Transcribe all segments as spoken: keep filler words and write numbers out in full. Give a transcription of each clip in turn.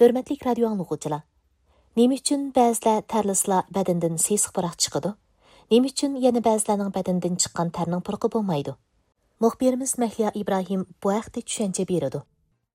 Hörmətli radio anlıqçılar. Nima üçün bəzilər tərlisla bədəndən sesiq pıraq çıxıdı? Nima üçün yana bəzilərinin bədəndən çıxan tərinin pırqı bo'lmaydı? Muxbirimiz Məhliya İbrahim bu haqda tushuncha beradi.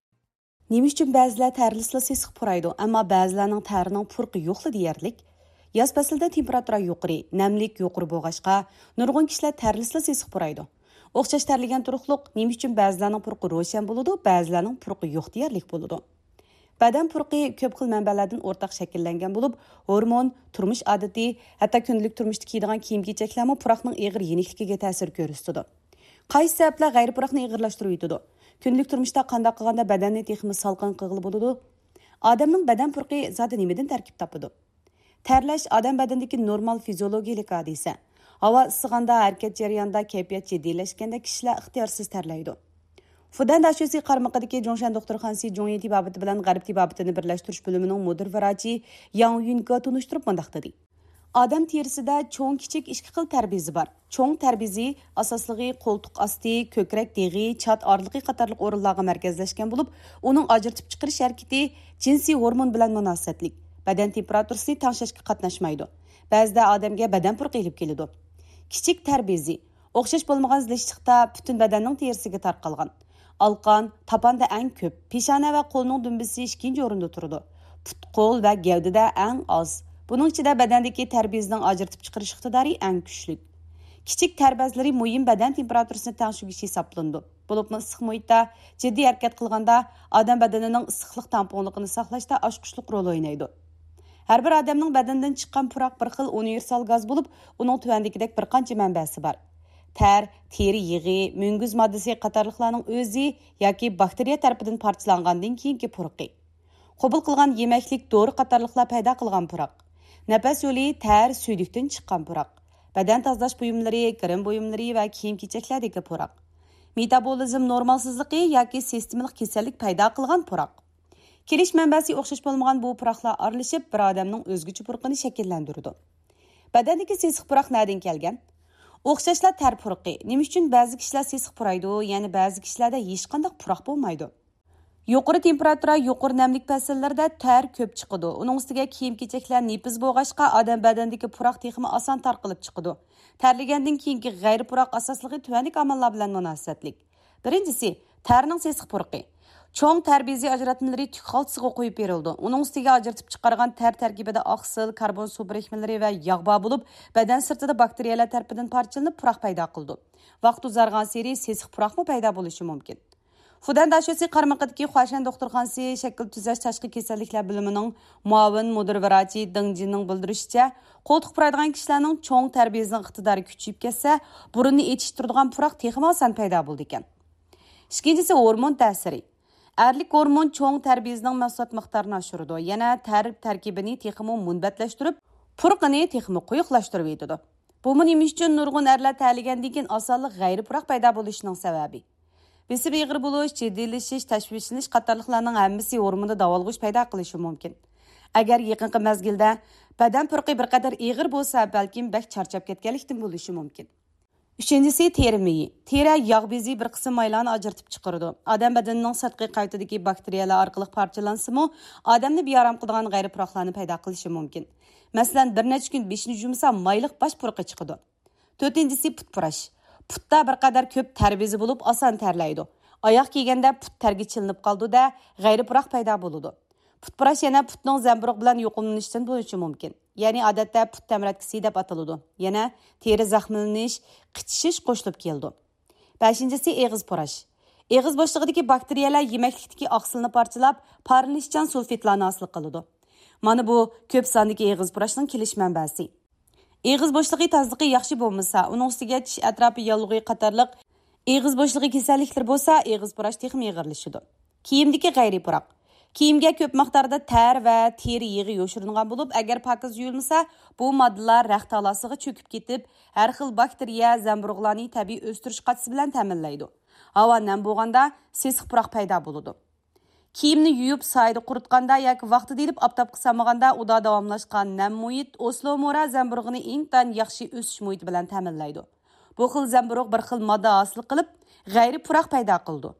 Nima üçün bəzilər tərlisla sesiq pıraydı, amma bəzilərinin tərinin pırqı yo'qli deyərlik? Yaz faslida temperatura yuqori, namlik yuqori bo'lg'achqa, nurg'un kishilar tərlisla sesiq pıraydı. O'xshash tərligan turuqliq nima üçün bəzilərinin pırqı ro'shan bo'ladi, bəzilərinin pırqı yo'q deyərlik bo'ladi. Bədən purqi ko'p xil manbalardan o'rtaq shakllangan bo'lib, hormon, turmush odati, hatto kundalik turmushda kiydigan kiyim-kechaklarmi puraqning ig'ir yenikligiga ta'sir ko'rsatadi. Qaysi sabablar g'ayri puraqni ig'irlashtirib yutadi? Kundalik turmushda qanday qilganda badanni texmi salqin qilg'ili bo'ladi? Odamning badan purqi zoti nimadan tarkib topadi? Terlash odam badanidagi normal fiziologiyalik hodisa. Havo isig'anda, harakat jarayonida kayfiyat jiddiylashganda kishilar ixtiyorsiz terlaydi. Fudan Daşyosi qarmaqidagi Jongshan doktorxonasi Jongyi tibabati bilan G'arb tibabatini birlashtirish bo'limining mudir vrachi Yang Yunga tunishtirib mundaq dedi. Odam terisida cho'ng kichik ikki xil tarbezi bor. Cho'ng tarbezi asosligi qo'ltiq osti, ko'krak deg'i, chat orliqi qatorliq o'rinlarga markazlashgan bo'lib, uning ajratib chiqarish harakati jinsiy hormon bilan munosabatlik. Badan temperaturasi tangshashga qatnashmaydi. Ba'zida odamga badan purqi kelib keladi. Kichik tarbezi o'xshash bo'lmagan zilishliqda butun badanning terisiga tarqalgan. Alqan, tapanda eng ko'p, peshona va qo'lning dumbisi ikkinchi o'rinda turadi. Put, qo'l va gavdada eng oz. Buning ichida badandagi tarbezning ajratib chiqarish iqtidori eng kuchli. Kichik tarbezlari muhim badan temperaturasini tangshirish hisoblandi. Bo'lib, issiq muhitda jiddiy harakat qilganda odam badanining issiqlik tamponligini saqlashda oshqushlik rol o'ynaydi. Har bir odamning badanidan chiqqan puraq bir xil universal gaz bo'lib, uning tuvandagidek bir qancha manbasi bor. Ter, teri yig'i, munguz moddasi qatorliqlarning o'zi yoki bakteriya tarafidan parchalangandan keyingi purqi. Qabul qilgan yemaklik, dori qatorliqlar paydo qilgan puraq. Nafas yo'li, ter, suydikdan chiqqan puraq. Badan tozalash buyumlari, kirim buyumlari va kiyim-kechaklardagi puraq. Metabolizm normalsizligi yoki sistemalik kasallik paydo qilgan puraq. Kelish manbasi o'xshash bo'lmagan bu puraqlar aralashib bir odamning o'zgacha purqini shakllantiradi. Badandagi sesiq puraq nereden kelgan? O'xshashlar ter purqi. Nima uchun ba'zi kishilar sesiq puraydi, ya'ni ba'zi kishilarda hech qanday puraq bo'lmaydi? Yuqori temperatura, yuqori namlik fasllarida ter ko'p chiqadi. Uning ustiga kiyim-kechaklar nepiz bo'lg'achqa odam badanidagi puraq texmi oson tarqalib chiqadi. Terlagandan keyingi g'ayri puraq asosligi tuvanlik omillar bilan munosabatlik. Birinchisi, terning sesiq purqi. Cho'ng ter bezi ajratmalari tuk xaltasiga qo'yib berildi. Uning ustiga ajratib chiqargan ter tarkibida oqsil, karbon suv birikmalari va yog' bor bo'lib, badan sirtida bakteriyalar tarafidan parchalanib puraq paydo qildi. Vaqt uzargan sari sesiq puraqmi paydo bo'lishi mumkin. Fudan Daşyosi qarmaqidagi Huashan doktorxonasi shakl tuzash tashqi kasalliklar bo'limining muavin mudir vrachi Deng Jinning bildirishicha, qo'ltiq puradigan kishilarning cho'ng ter bezining iqtidori kuchayib ketsa, burunni etishtiradigan puraq texmi oson paydo bo'ldi ekan. Ikkinchisi hormon ta'siri. Erlik hormon cho'ng ter bezining mahsulot miqdorini oshiradi. Yana ter tarkibini texmi munbatlashtirib, purqini texmi quyuqlashtirib yetadi. Bu nima uchun nurg'un erlar ta'ligandan keyin osonlik g'ayri puraq paydo bo'lishining sababi. Besib ig'ir bo'lish, jiddiylashish, tashvishlanish qatorliqlarning hammasi hormonda davolg'ish paydo qilishi mumkin. Agar yaqinqi mezgilda badan purqi bir qadar ig'ir bo'lsa, balkim bak charchab ketganlikdan bo'lishi mumkin. Üçüncüsü teri meyi. Teri yağ bezi bir qism maylarni ajratib chiqaradi. Odam badanining sirtqi qaytidagi bakteriyalar orqali parchalansimi, odamni bearam qiladigan g'ayri puraqlarni paydo qilishi mumkin. Masalan, bir necha kun beshini yumsa mayliq bosh purqi chiqadi. To'rtinchisi put purash. Putda bir qadar ko'p ter bezi bo'lib, oson terlaydi. Oyoq kiyganda put terga chilinib qoldi-da, g'ayri puraq paydo bo'ladi. Put purash yana putning zamburug' bilan yuqumlanishdan bo'lishi mumkin. Ya'ni odatda put tamratkisi deb ataladi. Yana teri zaxmlanish, qichishish qo'shilib keldi. beshinchisi eg'iz purash. Eg'iz bo'shlig'idagi bakteriyalar yemaklikdagi oqsilni parchalab, parlashchan sulfitlarni hosil qiladi. Mana bu ko'p sondagi eg'iz purashning kelish manbasi. Eg'iz bo'shlig'i tozaligi yaxshi bo'lmasa, uning ustiga tish atrofi yallig'i qatorliq eg'iz bo'shlig'i kasalliklar bo'lsa, eg'iz purash texmi ig'irlashadi. Kiyimdagi g'ayri puraq. Kiyimga ko'p miqdorda ter va teri yig'i yo'shirilgan bo'lib, agar pokiz yuyilmasa, bu moddalar raxt talasiga cho'kib ketib, har xil bakteriya zamburug'larni tabiiy o'stirish qatisi bilan ta'minlaydi. Havo nam bo'lganda sesiq puraq paydo bo'ladi. Kiyimni yuyib, soyda quritganda yoki vaqtida edib oftobga solmaganda uda davomlashgan nam muhit oslomora zamburug'ini eng yaxshi o'sish muhiti bilan ta'minlaydi. Bu xil zamburug' bir xil modda hosil qilib, g'ayri puraq paydo qildi.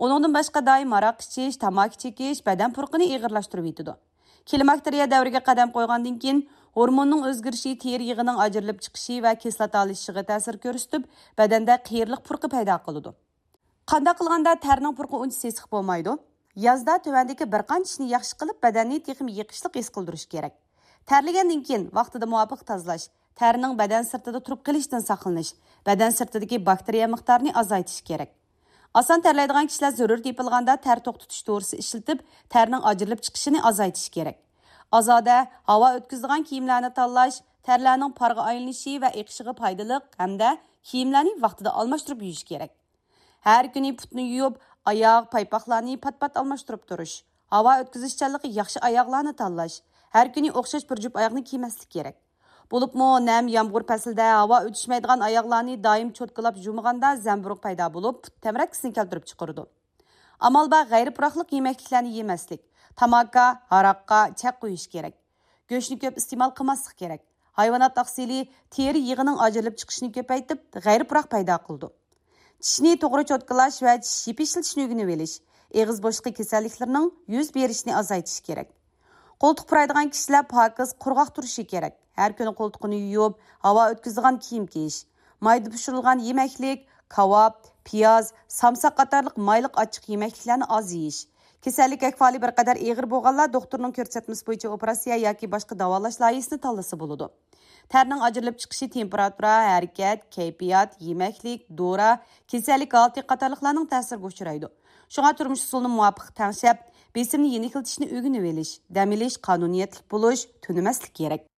Onundan başqa daim aroq ichish, tamaki chekish badan purqini ig'irlashtirib yetadi. Klimakteriya davriga qadam qo'ygandan keyin hormonning o'zgarishi teri yig'ining ajrilib chiqishi va kislota olishiga ta'sir ko'rsatib, badanda qiyirliq purqi paydo qiladi. Qanday qilganda tarning purqi uncha sesiq bo'lmaydi? Yozda tuvandagi bir qancha ishni yaxshi qilib, badanni texim yiqishliq his qildirish kerak. Terlagandan keyin vaqtida muvofiq tozalash, tarning badan sirtida turib qilishdan saqlanish, badan sirtidagi bakteriya miqdorini azaytish kerak. Asan terlaydigan kishilar zarur tepilganda ter to'xtatish dorisi ishlatib, tarning ajrilib chiqishini azaytish kerak. Azoda havo o'tkazadigan kiyimlarni tanlash, terlarning parga aylanishi va eqishiga foydali hamda kiyimlarni vaqtida almashtirib yuyish kerak. Har kuni putni yuvib, oyoq, paypoqlarni pat-pat almashtirib turish. Havo o'tkazishchanligi yaxshi oyoqlarni tanlash. Har kuni o'xshash bir jup oyoqni kiymaslik kerak. Bo'libmi, nam yomg'ir faslida havo o'tishmaydigan oyoqlarni doim cho'tkalab yumaganda zamburug' paydo bo'lib, put tamrakkisini keltirib chiqaradi. Amal ba g'ayri puroqliq yemekliklarni yemaslik, tamaka, haraqqa chaq qo'yish kerak. Go'shtni ko'p iste'mol qilmaslik kerak. Hayvonot taqsili teri yig'ining ajrilib chiqishini ko'paytib, g'ayri puroq paydo qildi. Tishni to'g'ri cho'tkalash va tish yipi ishlatishni o'rganib olish, eg'iz bo'shliqi kasalliklarining yuz berishini azaytish kerak. Qo'ltiq puraydigan kishilar pokiz, qurg'oq turishi kerak. Har kuni qo'ltiqni yuvib, havo o'tkazadigan kiyim kiyish, mayda pishirilgan yemeklik, kavob, piyoz, samsaq qatorliq mayliq ochiq yemekliklarni oz yeyish. Kasallik ahvoli bir qadar og'ir bo'lganlar doktorning ko'rsatmasi bo'yicha operatsiya yoki boshqa davolash loyihasini tanlasa bo'ladi. Tarning ajrilib chiqishi temperatura, harakat, kayfiyat, yemeklik, dora, kasallik holati qatorliqlarning ta'siriga uchraydi. Shunga turmush usulini muvofiq tanlab, besimni yenikiltishni o'rganib olish, dam olish, qonuniyatlik bo'lish, tunimaslik kerak.